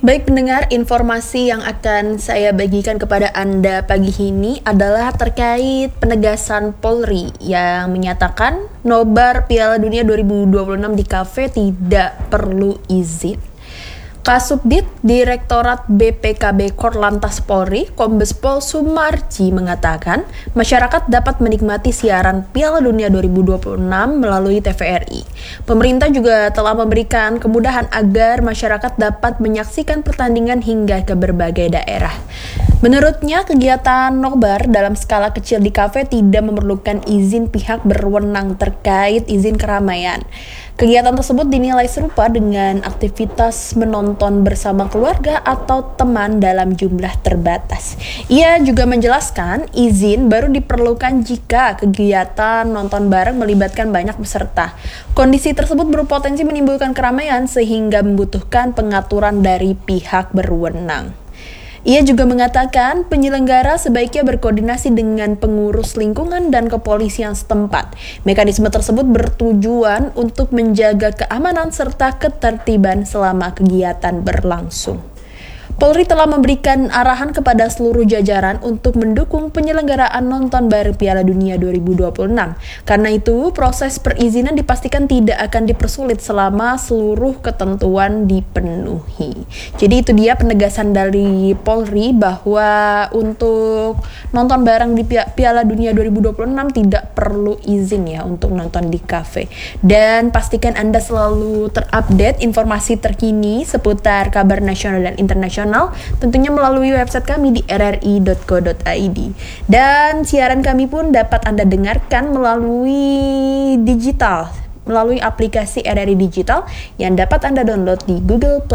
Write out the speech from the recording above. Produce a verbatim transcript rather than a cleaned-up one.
Baik pendengar, informasi yang akan saya bagikan kepada Anda pagi ini adalah terkait penegasan Polri yang menyatakan nobar Piala Dunia dua ribu dua puluh enam di kafe tidak perlu izin. Kasubdit Direktorat B P K B Korlantas Polri, Kombes Pol Sumarji mengatakan, masyarakat dapat menikmati siaran Piala Dunia dua ribu dua puluh enam melalui T V R I. Pemerintah juga telah memberikan kemudahan agar masyarakat dapat menyaksikan pertandingan hingga ke berbagai daerah. Menurutnya, kegiatan nobar dalam skala kecil di kafe tidak memerlukan izin pihak berwenang terkait izin keramaian. Kegiatan tersebut dinilai serupa dengan aktivitas menonton bersama keluarga atau teman dalam jumlah terbatas. Ia juga menjelaskan izin baru diperlukan jika kegiatan nonton bareng melibatkan banyak peserta. Kondisi tersebut berpotensi menimbulkan keramaian sehingga membutuhkan pengaturan dari pihak berwenang. Ia juga mengatakan penyelenggara sebaiknya berkoordinasi dengan pengurus lingkungan dan kepolisian setempat. Mekanisme tersebut bertujuan untuk menjaga keamanan serta ketertiban selama kegiatan berlangsung. Polri telah memberikan arahan kepada seluruh jajaran untuk mendukung penyelenggaraan nonton bareng Piala Dunia dua ribu dua puluh enam. Karena itu, proses perizinan dipastikan tidak akan dipersulit selama seluruh ketentuan dipenuhi. Jadi itu dia penegasan dari Polri bahwa untuk nonton bareng di Piala Dunia dua ribu dua puluh enam tidak perlu izin ya untuk nonton di kafe. Dan pastikan Anda selalu terupdate informasi terkini seputar kabar nasional dan internasional tentunya melalui website kami di r r i dot co dot i d. Dan siaran kami pun dapat Anda dengarkan melalui digital, melalui aplikasi R R I Digital yang dapat Anda download di Google Play